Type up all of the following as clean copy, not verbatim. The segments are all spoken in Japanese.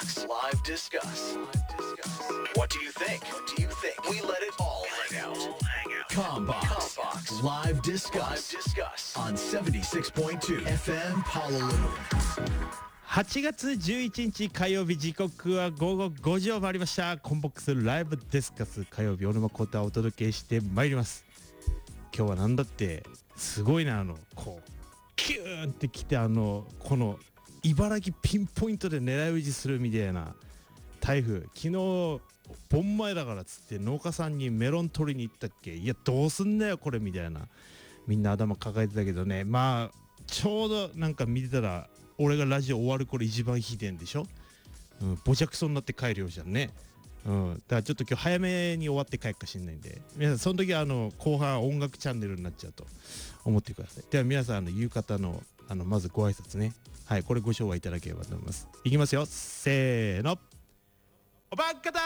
Box Live Discuss. What do you think? We let it all hang out. Combox Live Discuss on 76.2 FM Honolulu. 8月11日火曜日、時刻は午後5時を回りました。コンボックスライブディスカス火曜日、小沼コータをお届けしてまいります。今日はなんだってすごいな、こうキューンってきて、この茨城ピンポイントで狙い撃ちするみたいな台風。昨日盆前だからっつって農家さんにメロン取りに行ったっけ。いやどうすんだよこれみたいな、みんな頭抱えてたけどね。まあちょうどなんか見てたら、俺がラジオ終わる頃一番ひでんでしょ、ぼちゃくそになって帰るようじゃんね。だからちょっと今日早めに終わって帰るかしんないんで、皆さんその時は後半音楽チャンネルになっちゃうと思ってください。では皆さん夕方のまずご挨拶ね。はい、これご唱和いただければと思います。いきますよ、せーの。おばんかだ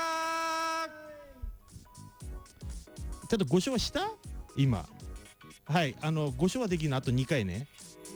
ー。ちょっとご唱和した今。はい、ご唱和できるのあと2回ね。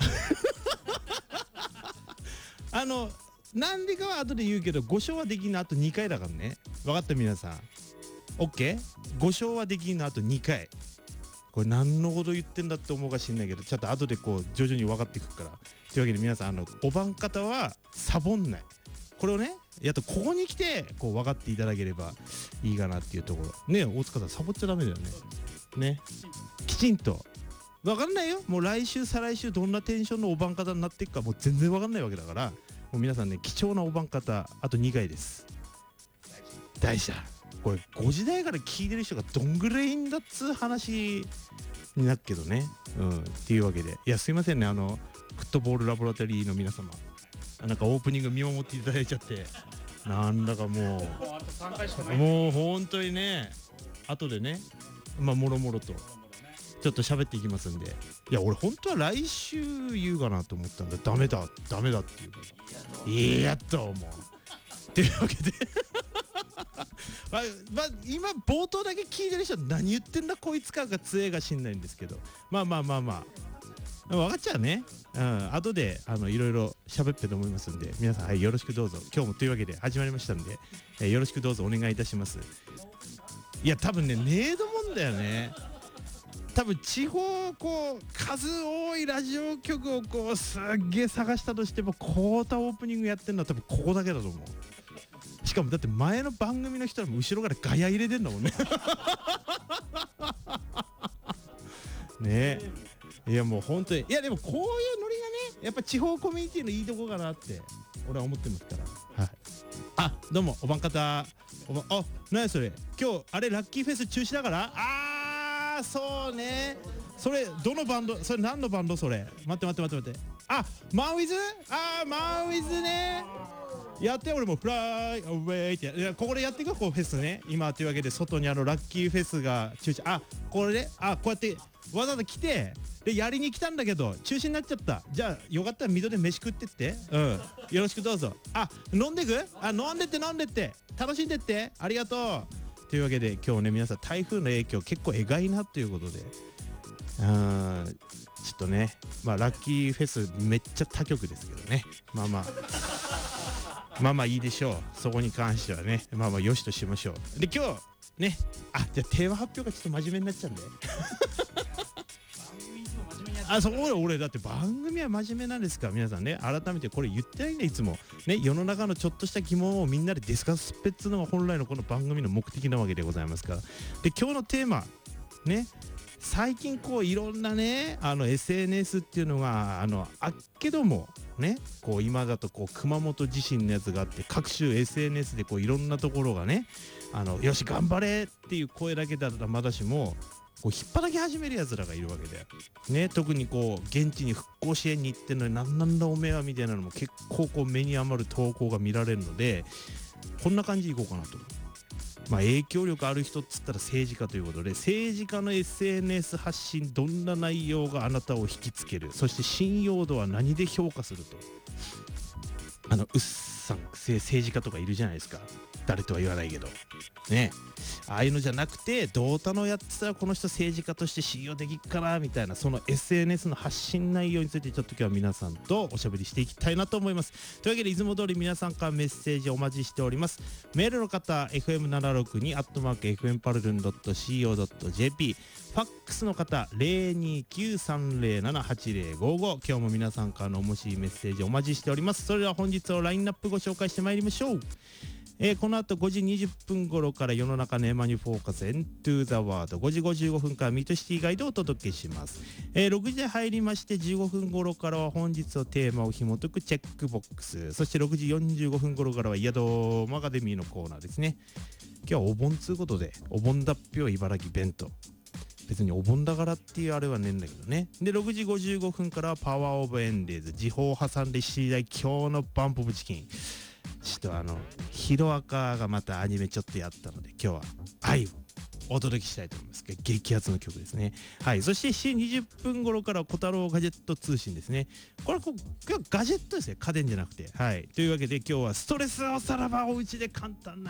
なんでかは後で言うけど、ご唱和できるのあと2回だからね。分かった皆さん OK。 ご唱和できるのあと2回。これ何のこと言ってんだって思うかしんないけど、ちょっと後でこう徐々に分かっていくから。というわけで皆さん、おばん方はサボんない、これをねやっとここに来てこう分かっていただければいいかなっていうところね。大塚さんサボっちゃダメだよね。きちんと分かんないよ。もう来週再来週どんなテンションのおばん方になっていくかもう全然分かんないわけだから、もう皆さんね、貴重なおばん方あと2回です。大事だ。これ5時台から聞いてる人がどんぐらいいんだっつう話になるけどね。っていうわけで、いやすいませんね、フットボールラボラトリーの皆様、なんかオープニング見守っていただいちゃって、なんだかもう本当にね、後でね、もろもろとちょっと喋っていきますんで。いや俺本当は来週言うかなと思ったんだ。ダメだっていうからいやと思うっていうわけで今冒頭だけ聞いてる人何言ってんだこいつかが強えがしんないんですけど、まあ分かっちゃうね。後でいろいろ喋ってると思いますんで、皆さん、はい、よろしくどうぞ。今日もというわけで始まりましたんで、よろしくどうぞお願いいたします。いや多分ねえと思うんだよね。多分地方こう数多いラジオ局をこうすっげえ探したとしても、コータオープニングやってるのは多分ここだけだと思う。しかもだって前の番組の人は後ろからガヤ入れてんだもんね。ねえ、いやもう本当に、いやでもこういうノリがね、やっぱ地方コミュニティのいいとこかなって俺は思ってますから。はい。あ、どうもおばん方。あ、何やそれ、今日あれラッキーフェス中止だから。そうね。それどのバンド、それ何のバンドそれ。待って。あ、マンウィズ。マンウィズね。やって、俺もフライアウェイって、いやここでやっていくこうフェスね今。というわけで外にラッキーフェスが中止。これでこうやってわざわざ来てでやりに来たんだけど中止になっちゃった。じゃあよかったら水戸で飯食ってって。よろしくどうぞ。飲んでく。飲んでって楽しんでって。ありがとう。というわけで今日ね、皆さん台風の影響結構えがいなということで、ちょっとね、ラッキーフェスめっちゃ他局ですけどね。まあいいでしょう。そこに関してはね、よしとしましょう。で今日ね、じゃあテーマ発表がちょっと真面目になっちゃうんで。俺だって番組は真面目なんですから、皆さんね、改めてこれ言ってないんで、いつもね、世の中のちょっとした疑問をみんなでディスカスペッツのが本来のこの番組の目的なわけでございますから。で今日のテーマね、最近こういろんなねSNS っていうのがけどもね、こう今だとこう熊本地震のやつがあって、各種 SNS でこういろんなところがね、よし頑張れっていう声だけだったらまだしも、こう引っ叩き始めるやつらがいるわけでね。特にこう現地に復興支援に行ってんのになんだおめえはみたいなのも結構こう目に余る投稿が見られるので、こんな感じでいこうかなと。影響力ある人っつったら政治家ということで、政治家の SNS 発信、どんな内容があなたを引きつける、そして信用度は何で評価すると。うっさん政治家とかいるじゃないですか。誰とは言わないけどね。 ああいうのじゃなくて、どうたのやってたらこの人政治家として信用できっからみたいな、その SNS の発信内容についてちょっと今日は皆さんとおしゃべりしていきたいなと思います。というわけでいつも通り皆さんからメッセージお待ちしております。メールの方 fm762@fmparlin.co.jp、 ファックスの方 02930780555、 今日も皆さんからの面白いメッセージお待ちしております。それでは本日のラインナップご紹介してまいりましょう。この後5時20分頃から世の中のエマニュフォーカス Into the World、 5時55分からミートシティガイドをお届けします。6時入りまして15分頃からは本日のテーマを紐解くチェックボックス、そして6時45分頃からはイヤドームアカデミーのコーナーですね。今日はお盆つうことでお盆脱表茨城弁当、別にお盆だからっていうあれはねえんだけどね。で6時55分からはパワーオブエンデーズ、時報を挟んで7時台今日のバンプオブチキン、ちょっとヒロアカがまたアニメちょっとやったので今日は愛をお届けしたいと思います。激アツの曲ですね。はい。そして7時20分頃から小太郎ガジェット通信ですね。これ今日ガジェットですね、家電じゃなくて。はい。というわけで今日はストレスをさらばおうちで簡単な